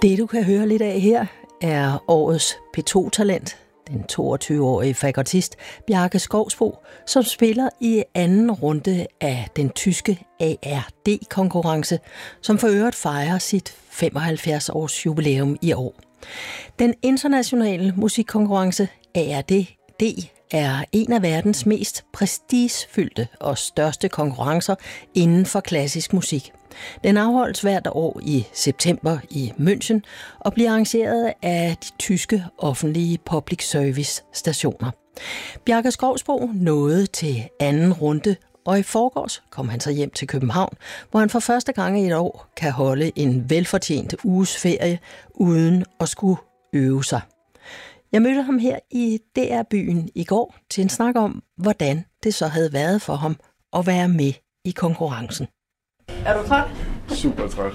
Det, du kan høre lidt af her, er årets P2-talent, den 22-årige fagotist Bjarke Skovsbo, som spiller i anden runde af den tyske ARD-konkurrence, som for øvrigt fejrer sit 75-års jubilæum i år. Den internationale musikkonkurrence ARD er en af verdens mest prestigefyldte og største konkurrencer inden for klassisk musik. Den afholdes hvert år i september i München og bliver arrangeret af de tyske offentlige public service stationer. Bjarke Skovsbo nåede til anden runde, og i forgårs kom han så hjem til København, hvor han for første gang i et år kan holde en velfortjent uges ferie uden at skulle øve sig. Jeg mødte ham her i DR-byen i går til en snak om, hvordan det så havde været for ham at være med i konkurrencen. Er du træt? Super træt.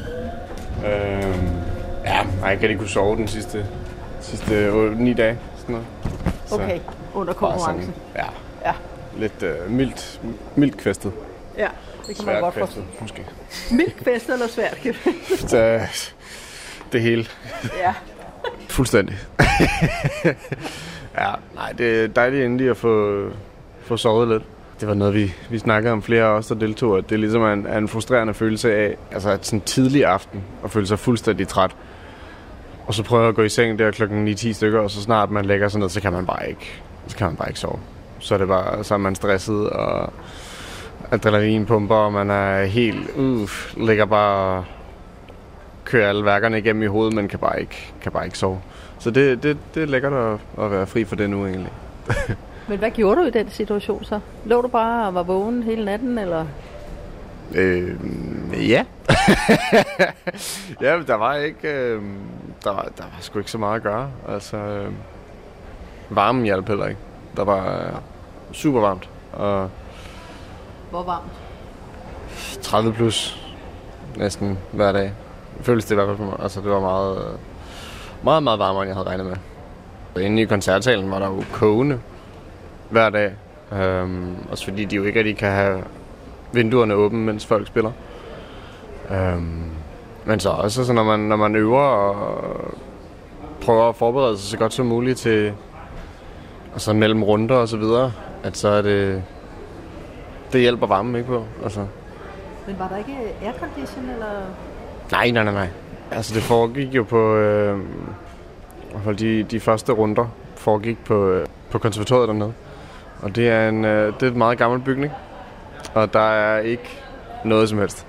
Jeg kan ikke kunne sove den sidste 9 dage. Sådan noget. Okay, under konkurrencen. Sådan, ja. Lidt mildt kvæstet. Ja, det kan man godt forstå. Måske. Mildt kvæstet eller svært kvæstet? Det hele. Ja. Fuldstændig. Det er dejligt endelig at få sovet lidt. Det var noget, vi snakkede om flere af os, der deltog, at det ligesom er en frustrerende følelse af, altså at sådan tidlig aften, og føle sig fuldstændig træt. Og så prøve at gå i seng der klokken 9-10 stykker, og så snart man lægger sig ned, så kan man bare ikke sove. Så er man stresset, og adrenalin pumper, og man er helt, ligger bare og kører alle værkerne igennem i hovedet, men kan bare ikke sove. Så det er lækkert at være fri for det nu egentlig. Men hvad gjorde du i den situation så? Lå du bare og var vågen hele natten, eller? Ja. Ja, der var ikke... Der var sgu ikke så meget at gøre. Altså, varmen hjalp heller ikke. Der var super varmt. Og hvor varmt? 30 plus næsten hver dag. Føles det i hvert fald for mig. Altså, det var meget, meget varmere, end jeg havde regnet med. Inde i koncertsalen var der jo kogende hver dag. Også fordi de jo ikke rigtig kan have vinduerne åbne, mens folk spiller. Men så også, så når man øver og prøver at forberede sig så godt som muligt til, altså mellem runder og så videre, at så er det hjælper varmen ikke på. Altså. Men var der ikke aircondition eller? Nej. Altså det foregik jo på i hvert fald de første runder foregik på konservatoriet dernede. Og det er en meget gammel bygning, og der er ikke noget som helst.